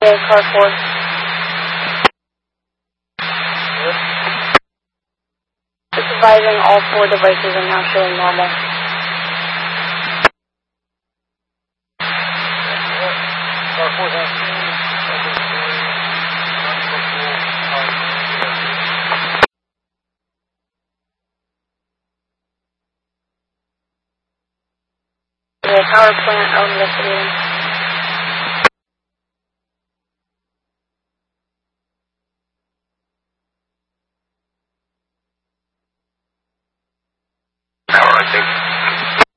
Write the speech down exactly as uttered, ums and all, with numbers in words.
Yeah, car four. Supervising all four devices are now showing normal. Car four has Yeah, power plant, I'm investigating.